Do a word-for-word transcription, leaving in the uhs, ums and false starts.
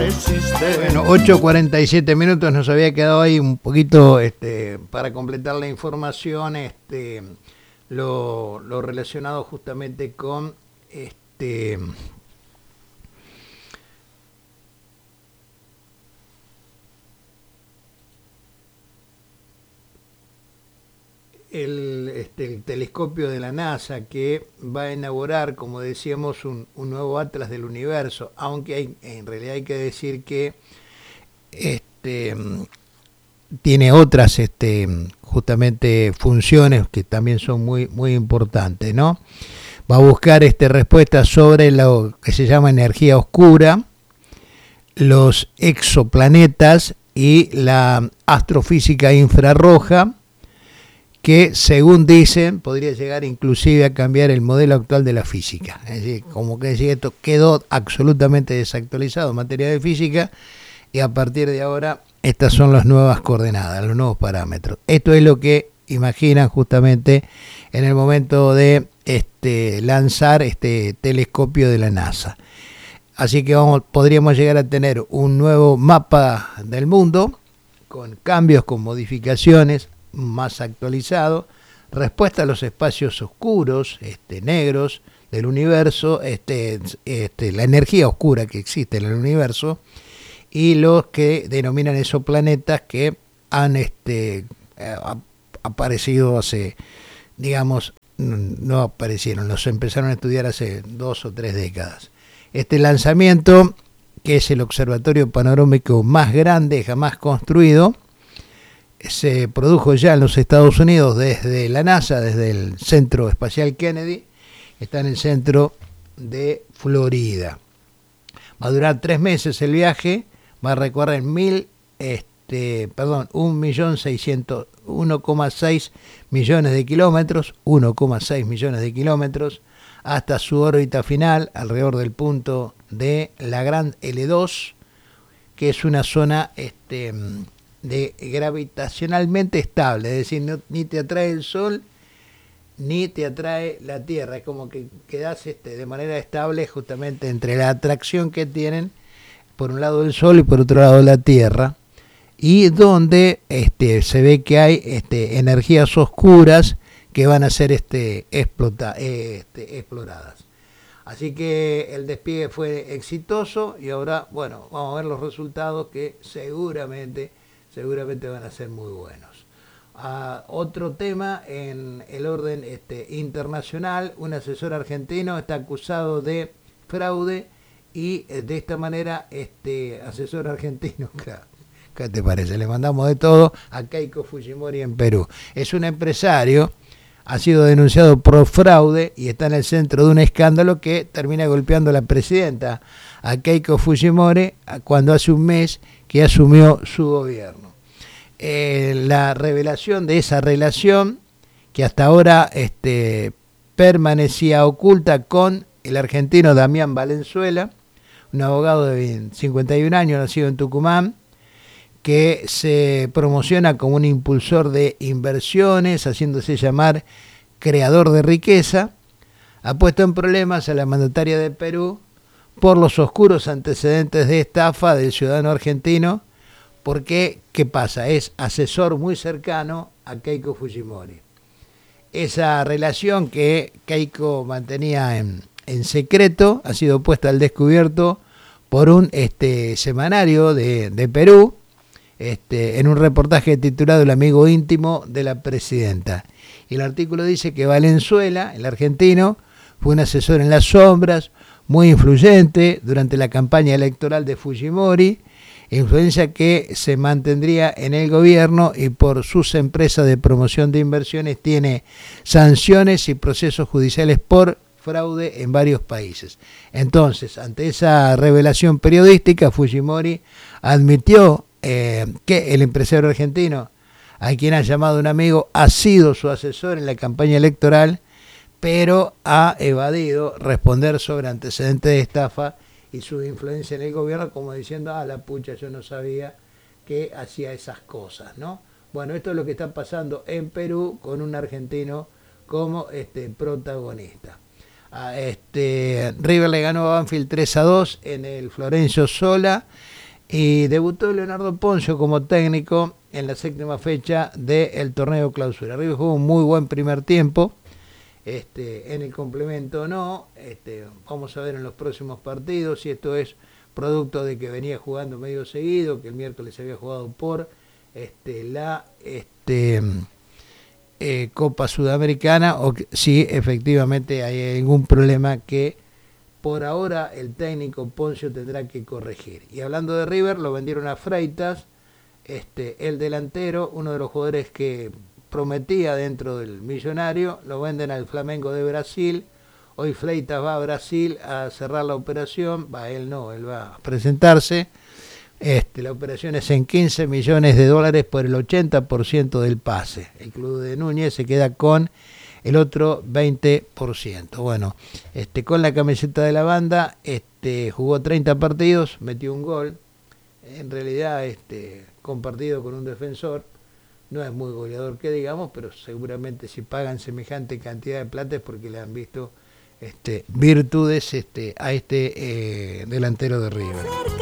existe. Bueno, ocho cuarenta y siete minutos, nos había quedado ahí un poquito este, para completar la información, este, lo, lo relacionado justamente con este, el, este, el telescopio de la NASA, que va a inaugurar, como decíamos, un, un nuevo atlas del universo, aunque hay, en realidad hay que decir que este, tiene otras este, justamente funciones que también son muy, muy importantes, ¿no? Va a buscar este, respuestas sobre lo que se llama energía oscura, los exoplanetas y la astrofísica infrarroja, que según dicen podría llegar inclusive a cambiar el modelo actual de la física. Es decir, como que decir, esto quedó absolutamente desactualizado en materia de física y a partir de ahora estas son las nuevas coordenadas, los nuevos parámetros. Esto es lo que imaginan justamente en el momento de este, lanzar este telescopio de la NASA. Así que vamos, podríamos llegar a tener un nuevo mapa del mundo con cambios, con modificaciones, más actualizado, respuesta a los espacios oscuros, este, negros del universo, este, este, la energía oscura que existe en el universo y los que denominan esos planetas que han este, aparecido hace, digamos, no aparecieron, los empezaron a estudiar hace dos o tres décadas. Este lanzamiento, que es el observatorio panorámico más grande jamás construido, se produjo ya en los Estados Unidos desde la NASA, desde el Centro Espacial Kennedy, está en el centro de Florida. Va a durar tres meses el viaje, va a recorrer mil, este, perdón, un millón seiscientos, uno coma seis millones de kilómetros, uno coma seis millones de kilómetros, hasta su órbita final, alrededor del punto de la Gran L dos, que es una zona este, de gravitacionalmente estable, es decir, no, ni te atrae el Sol ni te atrae la Tierra, es como que quedas este, de manera estable justamente entre la atracción que tienen por un lado el Sol y por otro lado la Tierra, y donde este, se ve que hay este, energías oscuras que van a ser este, explota, este, exploradas. Así que el despliegue fue exitoso y ahora, bueno, vamos a ver los resultados que seguramente seguramente van a ser muy buenos. Uh, otro tema en el orden este, internacional, un asesor argentino está acusado de fraude y eh, de esta manera este asesor argentino, claro, ¿qué te parece? Le mandamos de todo a Keiko Fujimori en Perú. Es un empresario, ha sido denunciado por fraude y está en el centro de un escándalo que termina golpeando a la presidenta, a Keiko Fujimori, cuando hace un mes que asumió su gobierno. Eh, la revelación de esa relación que hasta ahora este, permanecía oculta con el argentino Damián Valenzuela, un abogado de cincuenta y un años nacido en Tucumán, que se promociona como un impulsor de inversiones, haciéndose llamar creador de riqueza, ha puesto en problemas a la mandataria de Perú por los oscuros antecedentes de estafa del ciudadano argentino, porque, ¿qué pasa? Es asesor muy cercano a Keiko Fujimori. Esa relación que Keiko mantenía en, en secreto ha sido puesta al descubierto por un este, semanario de, de Perú, este, en un reportaje titulado El amigo íntimo de la presidenta. Y el artículo dice que Valenzuela, el argentino, fue un asesor en las sombras, muy influyente durante la campaña electoral de Fujimori, influencia que se mantendría en el gobierno y por sus empresas de promoción de inversiones tiene sanciones y procesos judiciales por fraude en varios países. Entonces, ante esa revelación periodística, Fujimori admitió eh, que el empresario argentino, a quien ha llamado un amigo, ha sido su asesor en la campaña electoral, pero ha evadido responder sobre antecedentes de estafa y su influencia en el gobierno, como diciendo, ah, la pucha, yo no sabía que hacía esas cosas, ¿no? Bueno, esto es lo que está pasando en Perú con un argentino como este protagonista. Ah, este, River le ganó a Banfield tres a dos en el Florencio Sola. Y debutó Leonardo Poncio como técnico en la séptima fecha del torneo clausura. River jugó un muy buen primer tiempo. Este, en el complemento no. Este, vamos a ver en los próximos partidos si esto es producto de que venía jugando medio seguido, que el miércoles había jugado por este, la este, eh, Copa Sudamericana, o que, si efectivamente hay algún problema que por ahora el técnico Poncio tendrá que corregir. Y hablando de River, lo vendieron a Freitas, este, el delantero, uno de los jugadores que prometía dentro del Millonario, lo venden al Flamengo de Brasil. Hoy Freitas va a Brasil a cerrar la operación, va él no, él va a presentarse. Este, la operación es en quince millones de dólares por el ochenta por ciento del pase. El club de Núñez se queda con el otro veinte por ciento. Bueno, este, con la camiseta de la banda, este, jugó treinta partidos, metió un gol. En realidad, este, compartido con un defensor, no es muy goleador que digamos, pero seguramente si pagan semejante cantidad de plata es porque le han visto este, virtudes este, a este eh, delantero de River.